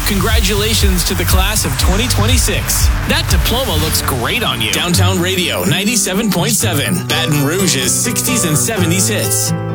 Congratulations to the class of 2026. That diploma looks great on you. Downtown Radio 97.7. Baton Rouge's 60s and 70s hits.